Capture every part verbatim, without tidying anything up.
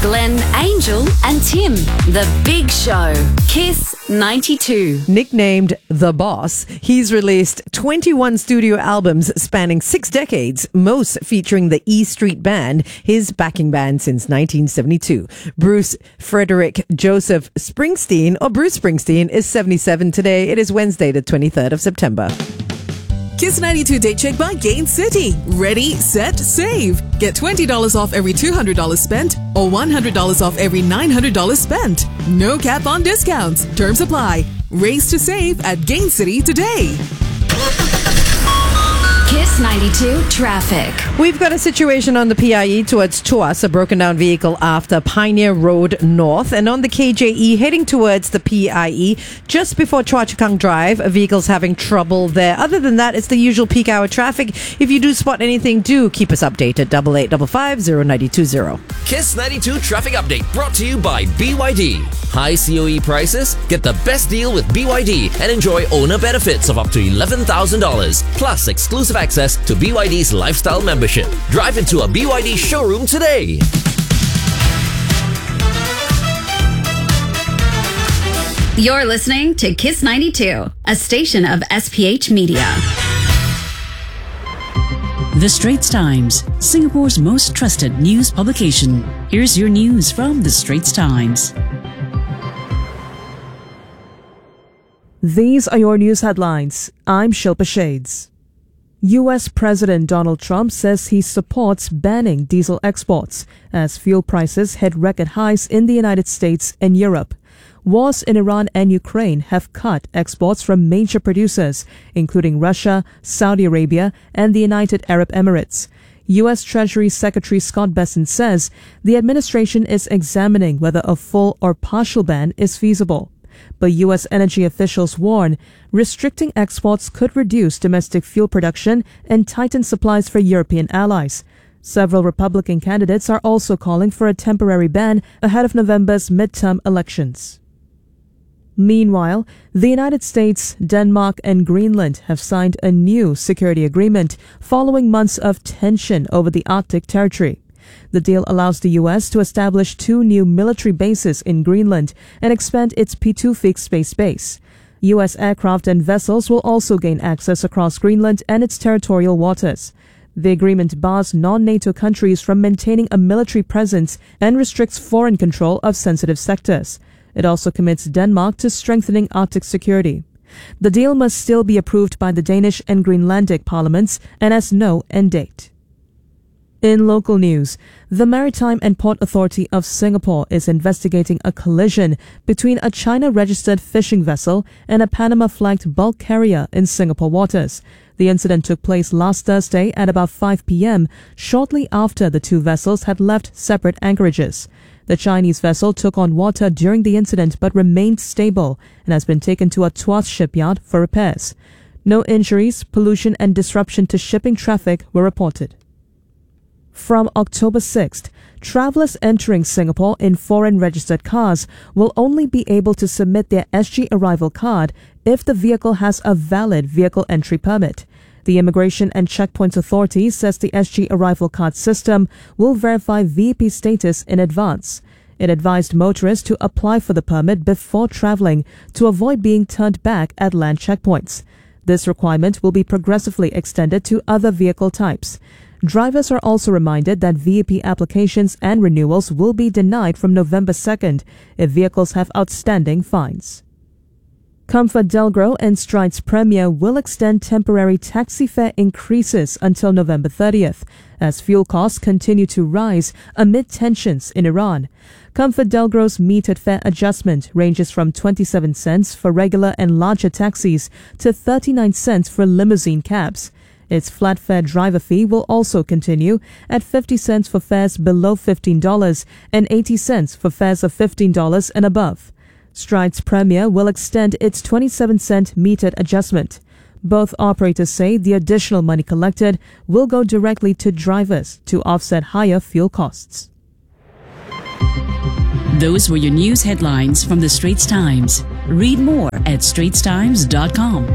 Glenn, Angel and Tim. The Big Show. Kiss ninety-two. Nicknamed The Boss, he's released twenty-one studio albums spanning six decades, most featuring the E Street Band, his backing band since nineteen seventy-two. Bruce Frederick Joseph Springsteen, or Bruce Springsteen, is seventy-seven today. It is Wednesday, the twenty-third of September. Kiss ninety-two Date Check by Gain City. Ready, set, save. Get twenty dollars off every two hundred dollars spent or one hundred dollars off every nine hundred dollars spent. No cap on discounts. Terms apply. Race to save at Gain City today. Kiss ninety-two traffic. We've got a situation on the P I E towards Tuas, a broken down vehicle after Pioneer Road North, and on the K J E heading towards the P I E just before Chua Chu Kang Drive. A vehicle's having trouble there. Other than that, it's the usual peak hour traffic. If you do spot anything, do keep us updated. Double eight double five zero ninety two zero. Kiss ninety-two traffic update brought to you by B Y D. High C O E prices? Get the best deal with B Y D and enjoy owner benefits of up to eleven thousand dollars plus exclusive access to B Y D's lifestyle membership. Drive into a B Y D showroom today. You're listening to Kiss ninety-two, a station of S P H Media. The Straits Times, Singapore's most trusted news publication. Here's your news from The Straits Times. These are your news headlines. I'm Shilpa Shades. U S President Donald Trump says he supports banning diesel exports as fuel prices hit record highs in the United States and Europe. Wars in Iran and Ukraine have cut exports from major producers, including Russia, Saudi Arabia, and the United Arab Emirates. U S Treasury Secretary Scott Bessent says the administration is examining whether a full or partial ban is feasible. But U S energy officials warn restricting exports could reduce domestic fuel production and tighten supplies for European allies. Several Republican candidates are also calling for a temporary ban ahead of November's midterm elections. Meanwhile, the United States, Denmark, and Greenland have signed a new security agreement following months of tension over the Arctic territory. The deal allows the U S to establish two new military bases in Greenland and expand its Pituffik space base. U S aircraft and vessels will also gain access across Greenland and its territorial waters. The agreement bars non-NATO countries from maintaining a military presence and restricts foreign control of sensitive sectors. It also commits Denmark to strengthening Arctic security. The deal must still be approved by the Danish and Greenlandic parliaments and has no end date. In local news, the Maritime and Port Authority of Singapore is investigating a collision between a China-registered fishing vessel and a Panama-flagged bulk carrier in Singapore waters. The incident took place last Thursday at about five p.m., shortly after the two vessels had left separate anchorages. The Chinese vessel took on water during the incident but remained stable and has been taken to a Tuas shipyard for repairs. No injuries, pollution, and disruption to shipping traffic were reported. From October sixth, travelers entering Singapore in foreign registered cars will only be able to submit their S G arrival card if the vehicle has a valid vehicle entry permit. The Immigration and Checkpoints Authority says the S G arrival card system will verify V I P status in advance. It advised motorists to apply for the permit before traveling to avoid being turned back at land checkpoints. This requirement will be progressively extended to other vehicle types. Drivers are also reminded that V I P applications and renewals will be denied from November second if vehicles have outstanding fines. ComfortDelGro and Strides Premier will extend temporary taxi fare increases until November thirtieth as fuel costs continue to rise amid tensions in Iran. ComfortDelGro's metered fare adjustment ranges from twenty-seven cents for regular and larger taxis to thirty-nine cents for limousine cabs. Its flat fare driver fee will also continue at fifty cents for fares below fifteen dollars and eighty cents for fares of fifteen dollars and above. Strides Premier will extend its twenty-seven cent metered adjustment. Both operators say the additional money collected will go directly to drivers to offset higher fuel costs. Those were your news headlines from The Straits Times. Read more at straits times dot com.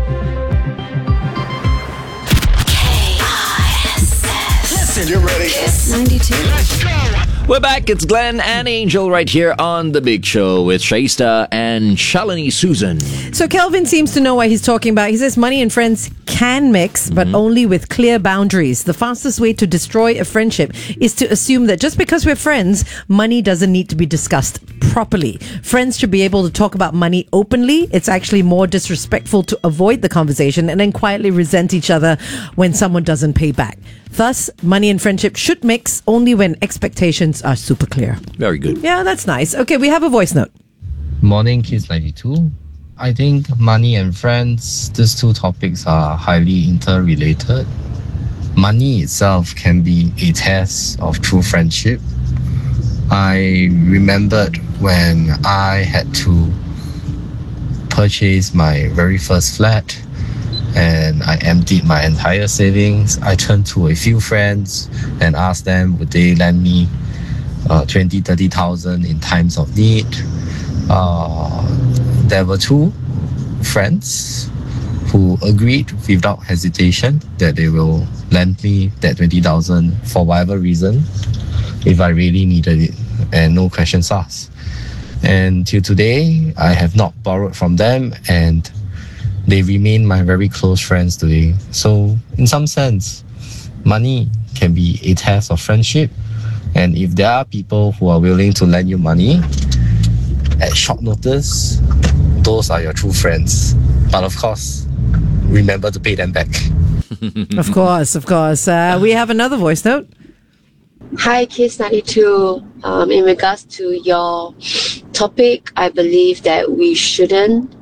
K I S S. Get ready. Kiss ninety-two. Let's go. We're back. It's Glenn and Angel right here on The Big Show with Shaista and Shalini Susan. So Kelvin seems to know what he's talking about. He says money and friends can mix, but mm-hmm. only with clear boundaries. The fastest way to destroy a friendship is to assume that just because we're friends, money doesn't need to be discussed properly. Friends should be able to talk about money openly. It's actually more disrespectful to avoid the conversation and then quietly resent each other when someone doesn't pay back. Thus, money and friendship should mix only when expectations are super clear. Very good. Yeah, that's nice. Okay, we have a voice note. Morning, Kiss ninety-two. I think money and friends, these two topics are highly interrelated. Money itself can be a test of true friendship. I remembered when I had to purchase my very first flat and I emptied my entire savings. I turned to a few friends and asked them would they lend me uh, twenty, thirty thousand in times of need. Uh, there were two friends who agreed without hesitation that they will lend me that twenty thousand for whatever reason if I really needed it, and no questions asked. And till today, I have not borrowed from them, and they remain my very close friends today. So in some sense, money can be a test of friendship. And if there are people who are willing to lend you money at short notice, those are your true friends. But of course, remember to pay them back. Of course, of course. Uh, we have another voice note. Hi, Kiss ninety-two. Um, in regards to your topic, I believe that we shouldn't.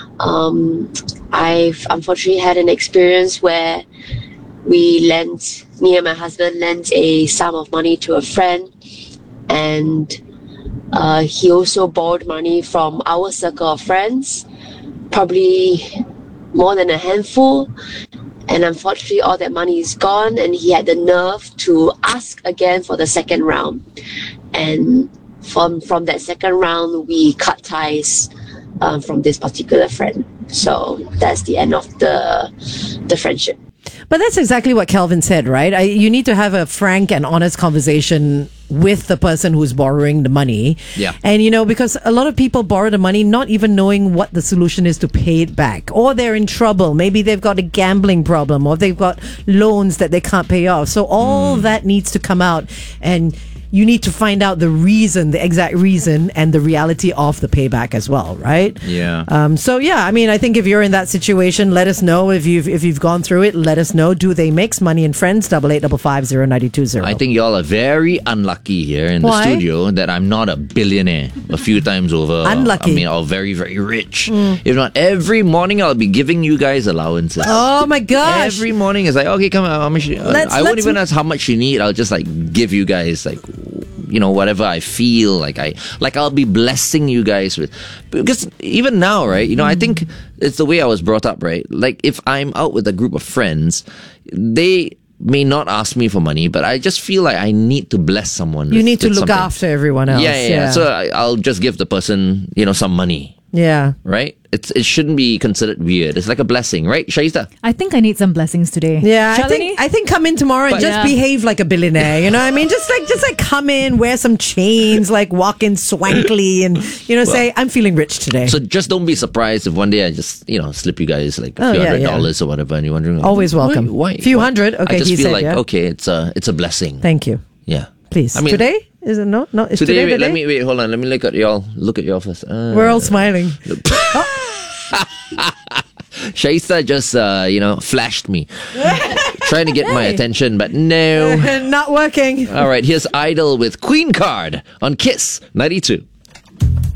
Um, I've unfortunately had an experience where we lent, me and my husband lent a sum of money to a friend, and uh, he also borrowed money from our circle of friends, probably more than a handful. And unfortunately, all that money is gone, and he had the nerve to ask again for the second round. And from from that second round, we cut ties um, from this particular friend. So that's the end of the the friendship. But that's exactly what Kelvin said, right? I, you need to have a frank and honest conversation with the person who's borrowing the money. Yeah. And, you know, because a lot of people borrow the money not even knowing what the solution is to pay it back. Or they're in trouble. Maybe they've got a gambling problem, or they've got loans that they can't pay off. So all mm. that needs to come out, and you need to find out the reason, the exact reason, and the reality of the payback as well, right? Yeah. Um, so yeah, I mean, I think if you're in that situation, let us know. If you've if you've gone through it, let us know. Do they mix? Money and Friends, double eight double five zero ninety two zero. I think y'all are very unlucky here in Why? the studio that I'm not a billionaire a few times over. Unlucky. I mean, or very, very rich. Mm. If not, every morning I'll be giving you guys allowances. Oh my gosh! Every morning it's like, okay, come on, how much? Let's, I won't let's, even ask how much you need. I'll just like give you guys like, you know, whatever I feel like I like I'll be blessing you guys with, because even now, right, you know, mm. I think it's the way I was brought up, right? Like if I'm out with a group of friends, they may not ask me for money, but I just feel like I need to bless someone. You with, need to look something. after everyone else. Yeah, yeah, yeah. So I, I'll just give the person, you know, some money. Yeah. Right? It's It shouldn't be considered weird. It's like a blessing, right, Shaista? I think I need some blessings today. Yeah, Shalini? I think I think come in tomorrow and But- just Yeah. behave like a billionaire. You know what I mean? Just like just like come in, wear some chains, like walk in swankily, and you know, say I'm feeling rich today. So just don't be surprised if one day I just, you know, slip you guys like a Oh, few yeah, hundred yeah. dollars or whatever, and you're wondering, like, Always welcome. Why? why? Few Why? hundred? Okay, I just he feel said, like yeah. okay, it's a it's a blessing. Thank you. Yeah. Please. I mean- today? Is it no? No, it's Today, today. wait, today? let me wait. Hold on. Let me look at y'all. Look at y'all first. Uh, We're all smiling. Shaista just, uh, you know, flashed me, trying to get my attention, but no. Not working. All right, here's Idol with Queen Card on Kiss ninety-two.